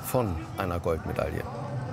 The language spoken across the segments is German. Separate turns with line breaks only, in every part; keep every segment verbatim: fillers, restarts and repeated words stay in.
von einer Goldmedaille.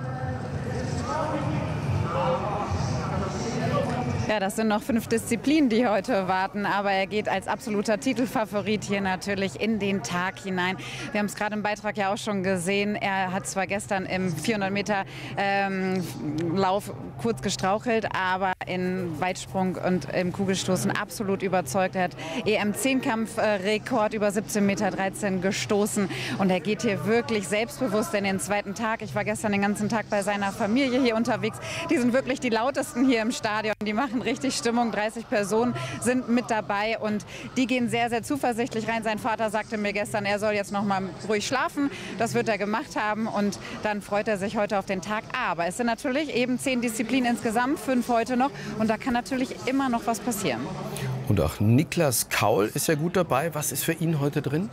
Ja, das sind noch fünf Disziplinen, die heute warten, aber er geht als absoluter Titelfavorit hier natürlich in den Tag hinein. Wir haben es gerade im Beitrag ja auch schon gesehen. Er hat zwar gestern im vierhundert Meter ähm, Lauf kurz gestrauchelt, aber in Weitsprung und im Kugelstoßen absolut überzeugt. Er hat E M-Zehnkampf-Rekord über siebzehn Komma dreizehn Meter gestoßen und er geht hier wirklich selbstbewusst in den zweiten Tag. Ich war gestern den ganzen Tag bei seiner Familie hier unterwegs. Die sind wirklich die lautesten hier im Stadion. Die machen richtig Stimmung. dreißig Personen sind mit dabei und die gehen sehr, sehr zuversichtlich rein. Sein Vater sagte mir gestern, er soll jetzt noch mal ruhig schlafen. Das wird er gemacht haben und dann freut er sich heute auf den Tag. Aber es sind natürlich eben zehn Disziplinen insgesamt, fünf heute noch und da kann natürlich immer noch was passieren.
Und auch Niklas Kaul ist ja gut dabei. Was ist für ihn heute drin?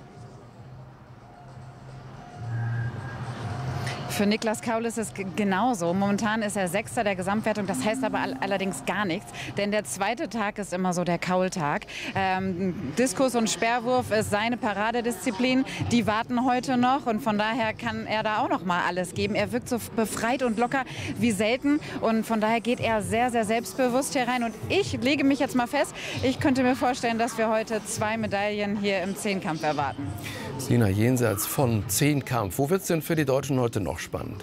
Für Niklas Kaul ist es genauso. Momentan ist er Sechster der Gesamtwertung. Das heißt aber all allerdings gar nichts. Denn der zweite Tag ist immer so der Kaul-Tag. Ähm, Diskus und Speerwurf ist seine Paradedisziplin. Die warten heute noch. Und von daher kann er da auch noch mal alles geben. Er wirkt so befreit und locker wie selten. Und von daher geht er sehr, sehr selbstbewusst hier rein. Und ich lege mich jetzt mal fest, ich könnte mir vorstellen, dass wir heute zwei Medaillen hier im Zehnkampf erwarten.
Sina, jenseits von Zehnkampf, wo wird es denn für die Deutschen heute noch spannend?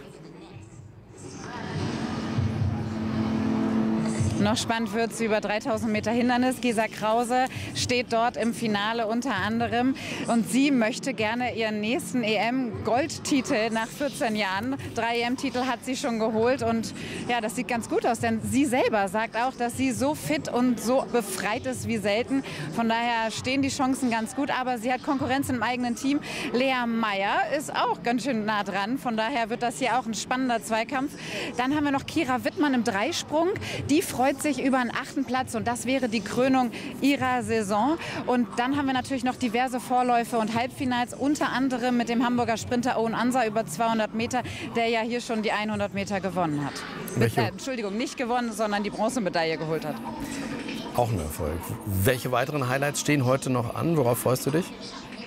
Noch spannend wird es über dreitausend Meter Hindernis. Gesa Krause steht dort im Finale unter anderem. Und sie möchte gerne ihren nächsten E M-Goldtitel nach vierzehn Jahren. Drei E M-Titel hat sie schon geholt. Und ja, das sieht ganz gut aus. Denn sie selber sagt auch, dass sie so fit und so befreit ist wie selten. Von daher stehen die Chancen ganz gut. Aber sie hat Konkurrenz im eigenen Team. Lea Meyer ist auch ganz schön nah dran. Von daher wird das hier auch ein spannender Zweikampf. Dann haben wir noch Kira Wittmann im Dreisprung. Die freut sich über einen achten Platz und das wäre die Krönung ihrer Saison. Und dann haben wir natürlich noch diverse Vorläufe und Halbfinals, unter anderem mit dem Hamburger Sprinter Owen Ansa über zweihundert Meter, der ja hier schon die hundert Meter gewonnen hat. Welche? Äh, Entschuldigung, nicht gewonnen, sondern die Bronzemedaille geholt hat.
Auch ein Erfolg. Welche weiteren Highlights stehen heute noch an? Worauf freust du dich?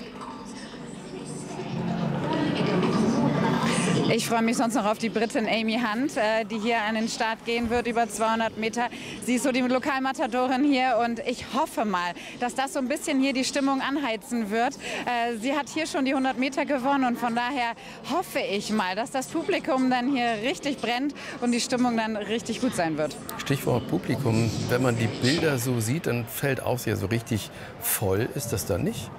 Ich freue mich sonst noch auf die Britin Amy Hunt, äh, die hier an den Start gehen wird über zweihundert Meter. Sie ist so die Lokalmatadorin hier und ich hoffe mal, dass das so ein bisschen hier die Stimmung anheizen wird. Äh, sie hat hier schon die hundert Meter gewonnen und von daher hoffe ich mal, dass das Publikum dann hier richtig brennt und die Stimmung dann richtig gut sein wird.
Stichwort Publikum. Wenn man die Bilder so sieht, dann fällt auf, ja so richtig voll ist das da nicht?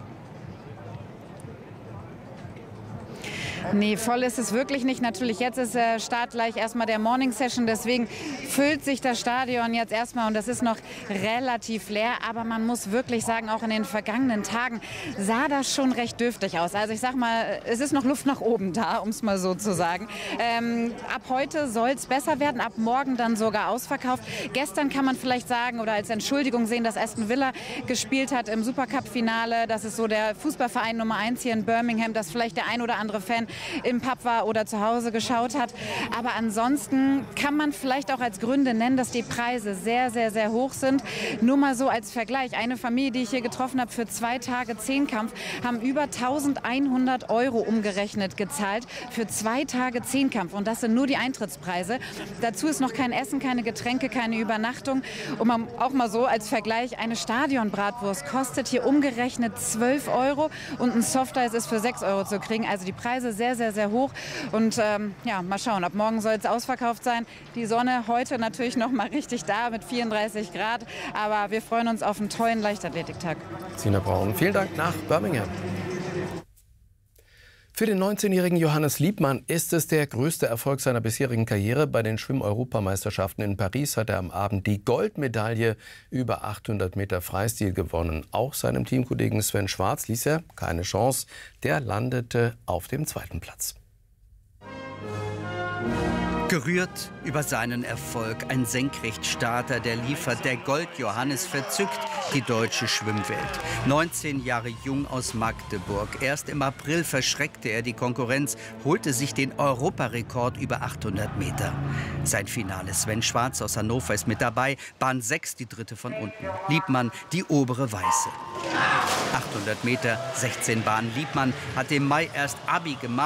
Nee, voll ist es wirklich nicht. Natürlich, jetzt ist der Start gleich erstmal der Morning Session. Deswegen füllt sich das Stadion jetzt erstmal und das ist noch relativ leer. Aber man muss wirklich sagen, auch in den vergangenen Tagen sah das schon recht dürftig aus. Also ich sag mal, es ist noch Luft nach oben da, um es mal so zu sagen. Ähm, ab heute soll es besser werden, ab morgen dann sogar ausverkauft. Gestern kann man vielleicht sagen oder als Entschuldigung sehen, dass Aston Villa gespielt hat im Supercup-Finale. Das ist so der Fußballverein Nummer eins hier in Birmingham, dass vielleicht der ein oder andere Fan im Pub war oder zu Hause geschaut hat. Aber ansonsten kann man vielleicht auch als Gründe nennen, dass die Preise sehr, sehr, sehr hoch sind. Nur mal so als Vergleich. Eine Familie, die ich hier getroffen habe für zwei Tage Zehnkampf, haben über eintausendeinhundert Euro umgerechnet gezahlt für zwei Tage Zehnkampf. Und das sind nur die Eintrittspreise. Dazu ist noch kein Essen, keine Getränke, keine Übernachtung. Und man, auch mal so als Vergleich, eine Stadionbratwurst kostet hier umgerechnet zwölf Euro und ein Softeis ist für sechs Euro zu kriegen. Also die Preise sehr, sehr, sehr hoch. Und ähm, ja, mal schauen, ab morgen soll es ausverkauft sein. Die Sonne heute natürlich noch mal richtig da mit vierunddreißig Grad. Aber wir freuen uns auf einen tollen Leichtathletiktag.
Sina Braun, vielen Dank nach Birmingham. Für den neunzehnjährigen Johannes Liebmann ist es der größte Erfolg seiner bisherigen Karriere. Bei den Schwimm-Europameisterschaften in Paris hat er am Abend die Goldmedaille über achthundert Meter Freistil gewonnen. Auch seinem Teamkollegen Sven Schwarz ließ er keine Chance. Der landete auf dem zweiten Platz.
Gerührt über seinen Erfolg, ein Senkrechtstarter, der liefert, der Gold-Johannes verzückt die deutsche Schwimmwelt. neunzehn Jahre jung aus Magdeburg. Erst im April verschreckte er die Konkurrenz, holte sich den Europarekord über achthundert Meter. Sein Finale, Sven Schwarz aus Hannover ist mit dabei, Bahn sechs, die dritte von unten. Liebmann, die obere weiße. achthundert Meter, sechzehn Bahnen. Liebmann hat im Mai erst Abi gemacht.